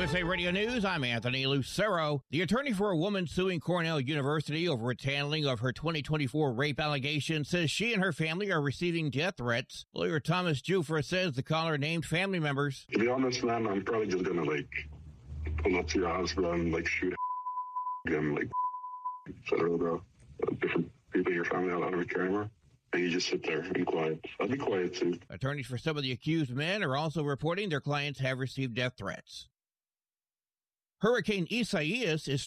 USA Radio News, I'm Anthony Lucero. The attorney for a woman suing Cornell University over its handling of her 2024 rape allegation says she and her family are receiving death threats. Lawyer Thomas Jufra says the caller named family members. To be honest, man, I'm probably just gonna, pull up to your house, bro, and, shoot him, etc., bro. Different people in your family, I don't really care anymore. And you just sit there and be quiet. I'll be quiet, too. Attorneys for some of the accused men are also reporting their clients have received death threats. Hurricane Isaias is